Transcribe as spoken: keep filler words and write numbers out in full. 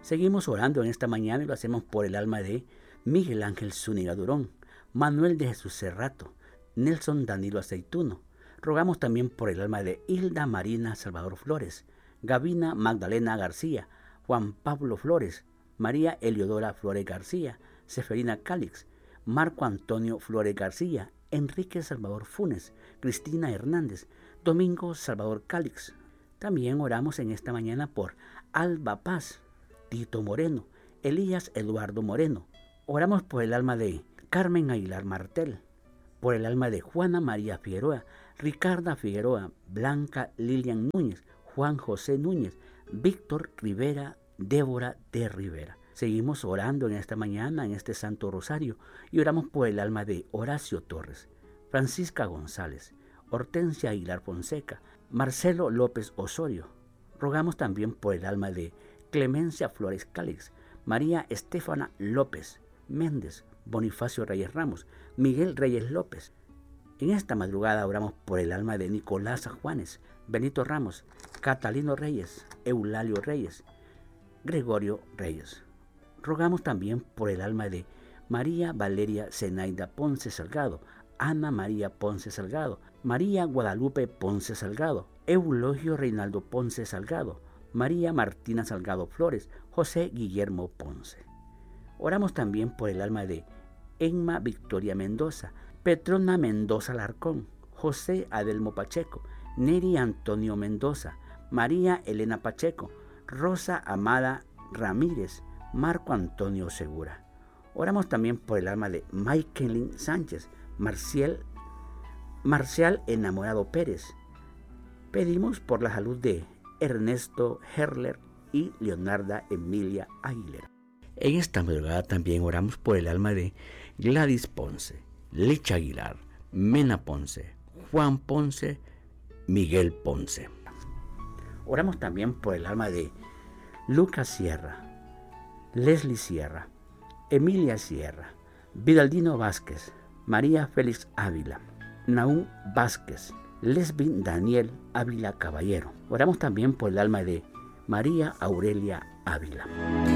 Seguimos orando en esta mañana y lo hacemos por el alma de Miguel Ángel Zúñiga Durón, Manuel de Jesús Cerrato, Nelson Danilo Aceituno. Rogamos también por el alma de Hilda Marina Salvador Flores, Gavina Magdalena García, Juan Pablo Flores, María Eliodora Flores García, Seferina Cálix, Marco Antonio Flores García, Enrique Salvador Funes, Cristina Hernández, Domingo Salvador Cálix. También oramos en esta mañana por Alba Paz, Tito Moreno, Elías Eduardo Moreno. Oramos por el alma de Carmen Aguilar Martel, por el alma de Juana María Figueroa, Ricarda Figueroa, Blanca Lilian Núñez, Juan José Núñez, Víctor Rivera, Débora de Rivera. Seguimos orando en esta mañana, en este Santo Rosario, y oramos por el alma de Horacio Torres, Francisca González, Hortensia Aguilar Fonseca, Marcelo López Osorio. Rogamos también por el alma de Clemencia Flores Cálix, María Estefana López Méndez, Bonifacio Reyes Ramos, Miguel Reyes López. En esta madrugada oramos por el alma de Nicolás Juanes, Benito Ramos, Catalino Reyes, Eulalio Reyes, Gregorio Reyes. Rogamos también por el alma de María Valeria Zenaida Ponce Salgado, Ana María Ponce Salgado, María Guadalupe Ponce Salgado, Eulogio Reinaldo Ponce Salgado, María Martina Salgado Flores, José Guillermo Ponce. Oramos también por el alma de Emma Victoria Mendoza, Petrona Mendoza Larcón, José Adelmo Pacheco, Neri Antonio Mendoza, María Elena Pacheco, Rosa Amada Ramírez, Marco Antonio Segura. Oramos también por el alma de Maikelin Sánchez, Marcial, Marcial Enamorado Pérez. Pedimos por la salud de Ernesto Herler y Leonarda Emilia Aguilera. En esta madrugada también oramos por el alma de Gladys Ponce, Licha Aguilar, Mena Ponce, Juan Ponce, Miguel Ponce. Oramos también por el alma de Lucas Sierra, Leslie Sierra, Emilia Sierra, Vidaldino Vázquez, María Félix Ávila, Naúm Vázquez, Lesbin Daniel Ávila Caballero. Oramos también por el alma de María Aurelia Ávila.